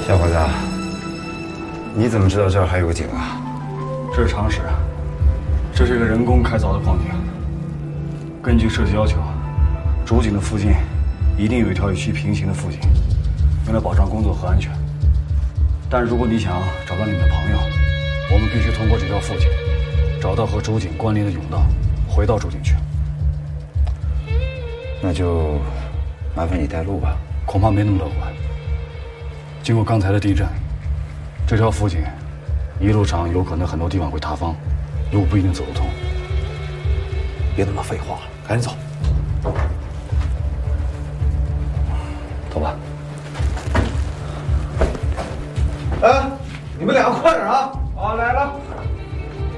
小伙子，你怎么知道这儿还有个井啊？ 这是常识，这是一个人工开凿的矿井。根据设计要求，主井的附近一定有一条与其平行的副井，用来保障工作和安全。但如果你想找到你的朋友，我们必须通过这条副井，找到和主井关联的甬道，回到主井去。 那就麻烦你带路吧。 恐怕没那么乐观。经过刚才的地震，这条副井一路上有可能很多地方会塌方，路不一定走得通。 别那么废话了，赶紧走。